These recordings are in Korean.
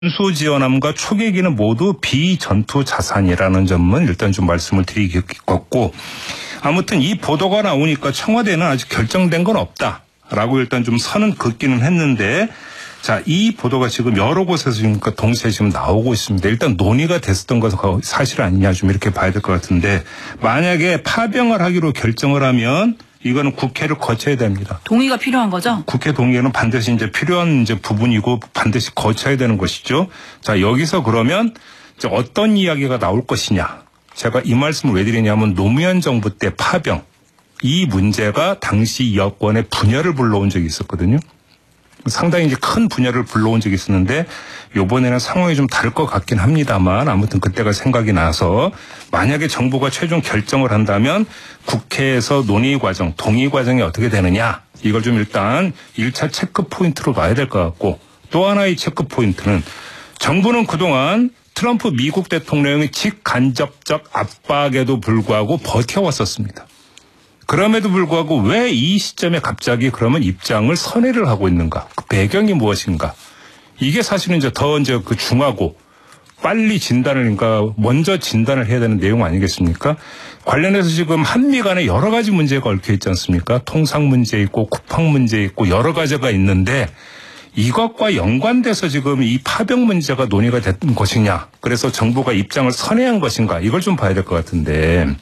전수 지원함과 초계기는 모두 비전투 자산이라는 점은 일단 좀 말씀을 드리겠고, 아무튼 이 보도가 나오니까 청와대는 아직 결정된 건 없다라고 일단 좀 선은 긋기는 했는데, 자, 이 보도가 지금 여러 곳에서 지금 동시에 지금 나오고 있습니다. 일단 논의가 됐었던 것은 사실 아니냐 좀 이렇게 봐야 될 것 같은데, 만약에 파병을 하기로 결정을 하면 이거는 국회를 거쳐야 됩니다. 동의가 필요한 거죠? 국회 동의는 반드시 이제 필요한 이제 부분이고 반드시 거쳐야 되는 것이죠. 자, 여기서 그러면 이제 어떤 이야기가 나올 것이냐. 제가 이 말씀을 왜 드리냐면 노무현 정부 때 파병, 이 문제가 당시 여권의 분열을 불러온 적이 있었거든요. 상당히 이제 큰 분열을 불러온 적이 있었는데 이번에는 상황이 좀 다를 것 같긴 합니다만 아무튼 그때가 생각이 나서 만약에 정부가 최종 결정을 한다면 국회에서 논의 과정, 동의 과정이 어떻게 되느냐 이걸 좀 일단 1차 체크 포인트로 봐야 될 것 같고 또 하나의 체크 포인트는 정부는 그동안 트럼프 미국 대통령의 직간접적 압박에도 불구하고 버텨왔었습니다. 그럼에도 불구하고 왜 이 시점에 갑자기 그러면 입장을 선회를 하고 있는가? 그 배경이 무엇인가? 이게 사실은 이제 더 이제 그 중하고 빨리 진단을, 그러니까 먼저 진단을 해야 되는 내용 아니겠습니까? 관련해서 지금 한미 간에 여러 가지 문제가 얽혀 있지 않습니까? 통상 문제 있고 쿠팡 문제 있고 여러 가지가 있는데 이것과 연관돼서 지금 이 파병 문제가 논의가 됐던 것이냐? 그래서 정부가 입장을 선회한 것인가? 이걸 좀 봐야 될 것 같은데.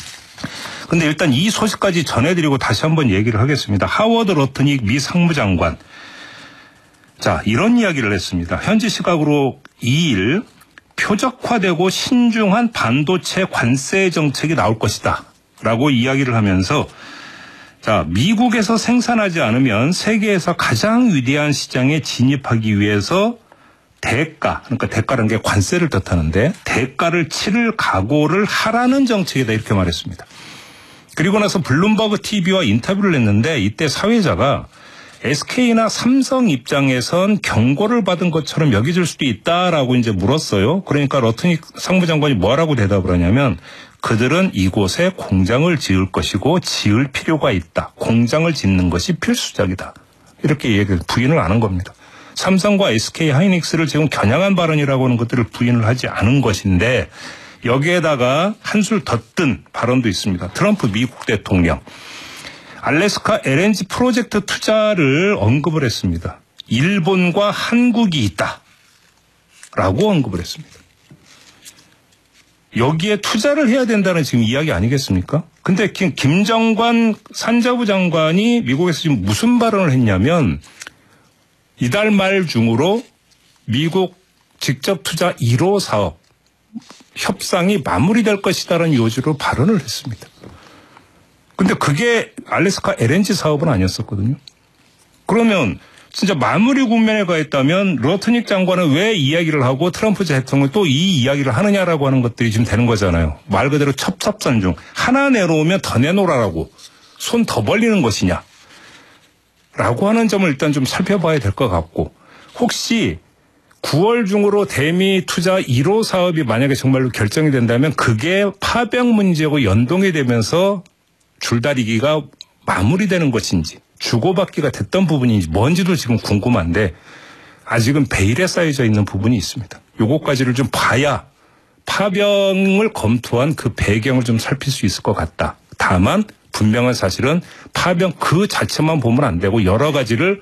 근데 일단 이 소식까지 전해드리고 다시 한번 얘기를 하겠습니다. 하워드 로트닉 미 상무장관. 자, 이런 이야기를 했습니다. 현지 시각으로 2일 표적화되고 신중한 반도체 관세 정책이 나올 것이다. 라고 이야기를 하면서 자, 미국에서 생산하지 않으면 세계에서 가장 위대한 시장에 진입하기 위해서 대가, 그러니까 대가라는 게 관세를 뜻하는데 대가를 치를 각오를 하라는 정책이다. 이렇게 말했습니다. 그리고 나서 블룸버그 TV와 인터뷰를 했는데 이때 사회자가 SK나 삼성 입장에선 경고를 받은 것처럼 여겨질 수도 있다라고 이제 물었어요. 그러니까 러트닉 상무장관이 뭐라고 대답을 하냐면 그들은 이곳에 공장을 지을 것이고 지을 필요가 있다. 공장을 짓는 것이 필수적이다. 이렇게 부인을 안 한 겁니다. 삼성과 SK 하이닉스를 지금 겨냥한 발언이라고 하는 것들을 부인을 하지 않은 것인데 여기에다가 한술 더 뜬 발언도 있습니다. 트럼프 미국 대통령. 알래스카 LNG 프로젝트 투자를 언급을 했습니다. 일본과 한국이 있다. 라고 언급을 했습니다. 여기에 투자를 해야 된다는 지금 이야기 아니겠습니까? 근데 김정관 산자부 장관이 미국에서 지금 무슨 발언을 했냐면 이달 말 중으로 미국 직접 투자 1호 사업 협상이 마무리될 것이다라는 요지로 발언을 했습니다. 근데 그게 알래스카 LNG 사업은 아니었었거든요. 그러면 진짜 마무리 국면에 가 있다면 러트닉 장관은 왜 이야기를 하고 트럼프 대통령이 또 이 이야기를 하느냐라고 하는 것들이 지금 되는 거잖아요. 말 그대로 첩첩산중. 하나 내놓으면 더 내놓으라고 손 더 벌리는 것이냐. 라고 하는 점을 일단 좀 살펴봐야 될 것 같고 혹시 9월 중으로 대미 투자 1호 사업이 만약에 정말로 결정이 된다면 그게 파병 문제하고 연동이 되면서 줄다리기가 마무리되는 것인지 주고받기가 됐던 부분인지 뭔지도 지금 궁금한데 아직은 베일에 쌓여져 있는 부분이 있습니다. 요것까지를 좀 봐야 파병을 검토한 그 배경을 좀 살필 수 있을 것 같다. 다만 분명한 사실은 파병 그 자체만 보면 안 되고 여러 가지를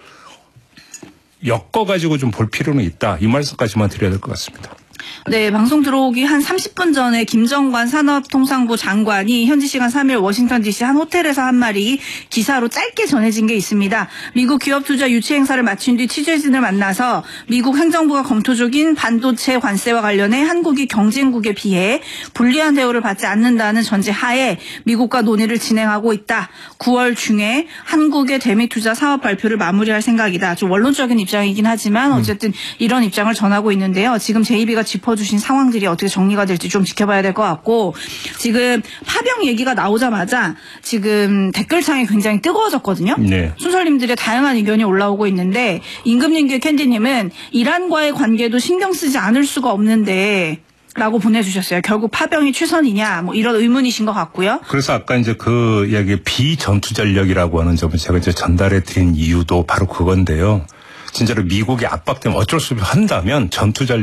엮어가지고 좀 볼 필요는 있다. 이 말씀까지만 드려야 될 것 같습니다. 네, 방송 들어오기 한 30분 전에 김정관 산업통상부 장관이 현지 시간 3일 워싱턴 DC 한 호텔에서 한 말이 기사로 짧게 전해진 게 있습니다. 미국 기업 투자 유치 행사를 마친 뒤 취재진을 만나서 미국 행정부가 검토 중인 반도체 관세와 관련해 한국이 경쟁국에 비해 불리한 대우를 받지 않는다는 전제 하에 미국과 논의를 진행하고 있다. 9월 중에 한국의 대미 투자 사업 발표를 마무리할 생각이다. 좀 원론적인 입장이긴 하지만 어쨌든 이런 입장을 전하고 있는데요. 지금 JB가 짚어주신 상황들이 어떻게 정리가 될지 좀 지켜봐야 될 것 같고 지금 파병 얘기가 나오자마자 지금 댓글창이 굉장히 뜨거워졌거든요. 네. 순설님들의 다양한 의견이 올라오고 있는데 임금님께 캔디님은 이란과의 관계도 신경 쓰지 않을 수가 없는데 라고 보내주셨어요. 결국 파병이 최선이냐 뭐 이런 의문이신 것 같고요. 그래서 아까 이제 그 이야기 비전투 전력이라고 하는 점을 제가 이제 전달해 드린 이유도 바로 그건데요. 진짜로 미국의 압박 때문에 어쩔 수 없이 한다면 전투 전략